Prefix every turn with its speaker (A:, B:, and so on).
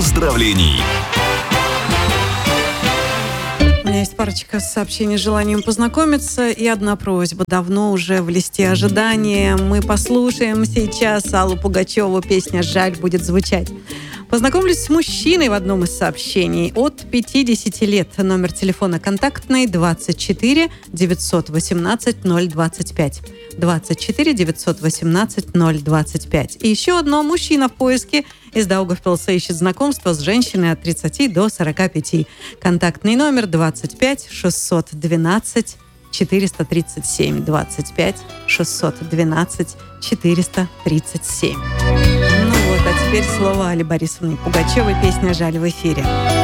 A: поздравлений.
B: У меня есть парочка сообщений с желанием познакомиться и одна просьба. Давно уже в листе ожидания. Мы послушаем сейчас Аллу Пугачеву. Песня «Жаль» будет звучать. Познакомлюсь с мужчиной в одном из сообщений. От 50 лет. Номер телефона контактный 24 918 025. 24 918 025. И еще одно. Мужчина в поиске из Даугавпилса ищет знакомство с женщиной от 30 до 45. Контактный номер 25 612 437. 25 612 437. Ну вот, а теперь слово Алле Борисовне Пугачевой. Песня «Жаль» в эфире.